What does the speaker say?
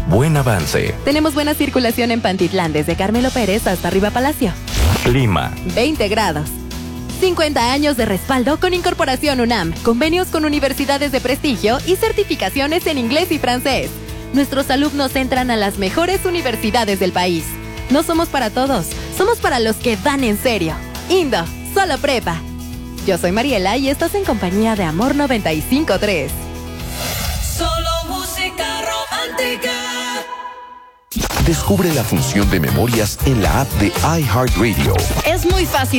Buen Avance. Tenemos buena circulación en Pantitlán desde Carmelo Pérez hasta Arriba Palacio. Lima. 20 grados. 50 años de respaldo con Incorporación UNAM, convenios con universidades de prestigio y certificaciones en inglés y francés. Nuestros alumnos entran a las mejores universidades del país. No somos para todos, somos para los que van en serio. Indo, solo prepa. Yo soy Mariela y estás en compañía de Amor 95.3. Solo música romántica. Descubre la función de memorias en la app de iHeartRadio. Es muy fácil